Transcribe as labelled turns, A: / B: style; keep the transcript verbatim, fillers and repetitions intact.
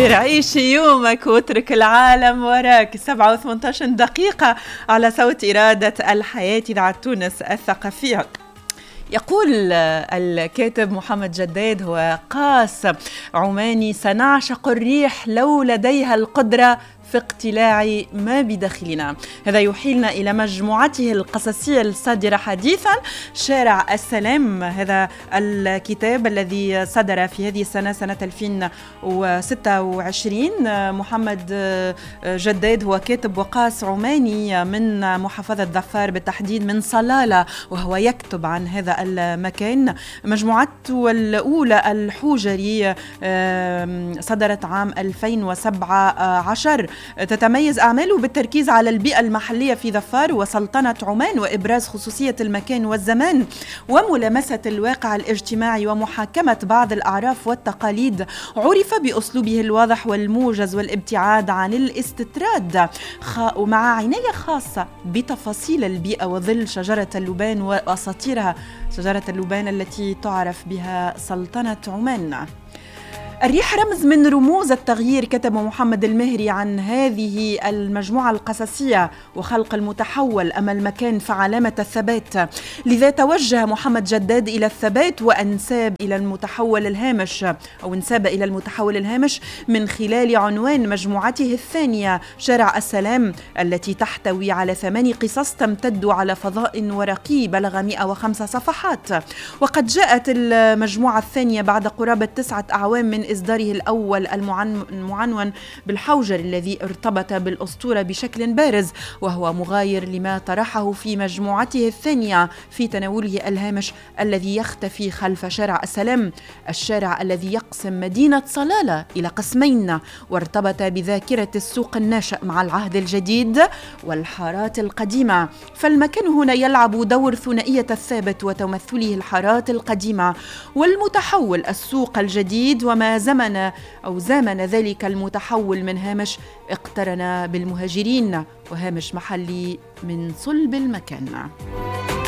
A: دير عيش يومك واترك العالم وراك. سبعة وثمانية عشر دقيقة على صوت إرادة الحياة إذاعة تونس الثقافية. يقول الكاتب محمد جداد هو قاس عماني: سنعشق الريح لو لديها القدرة في اقتلاع ما بداخلنا. هذا يحيلنا إلى مجموعته القصصية الصادرة حديثا شارع السلام. هذا الكتاب الذي صدر في هذه السنة سنة ألفين وستة وعشرين. محمد جداد هو كاتب وقاص عماني من محافظة ظفار، بالتحديد من صلالة، وهو يكتب عن هذا المكان. مجموعته الأولى الحوجري صدرت عام ألفين وسبعة عشر. تتميز أعماله بالتركيز على البيئة المحلية في ظفار وسلطنة عمان، وإبراز خصوصية المكان والزمان وملامسة الواقع الاجتماعي ومحاكمة بعض الأعراف والتقاليد. عرف بأسلوبه الواضح والموجز والابتعاد عن الاستطراد، ومع عناية خاصة بتفاصيل البيئة وظل شجرة اللبان وأساطيرها، شجرة اللبان التي تعرف بها سلطنة عمان. الريح رمز من رموز التغيير. كتب محمد المهري عن هذه المجموعة القصصية: وخلق المتحول أما المكان فعلامة الثبات. لذا توجه محمد جداد إلى الثبات وأنساب إلى المتحول الهامش أو انساب إلى المتحول الهامش من خلال عنوان مجموعته الثانية شارع السلام، التي تحتوي على ثماني قصص تمتد على فضاء ورقي بلغ مئة وخمسة صفحات. وقد جاءت المجموعة الثانية بعد قرابة تسعة أعوام من إصداره الأول المعنون بالحوجر، الذي ارتبط بالأسطورة بشكل بارز، وهو مغاير لما طرحه في مجموعته الثانية في تناوله الهامش الذي يختفي خلف شارع السلام، الشارع الذي يقسم مدينة صلالة إلى قسمين، وارتبط بذاكرة السوق الناشئ مع العهد الجديد والحارات القديمة. فالمكان هنا يلعب دور ثنائية الثابت وتمثله الحارات القديمة والمتحول السوق الجديد، وما زمن أو زامن ذلك المتحول من هامش اقترن بالمهاجرين وهامش محلي من صلب المكان.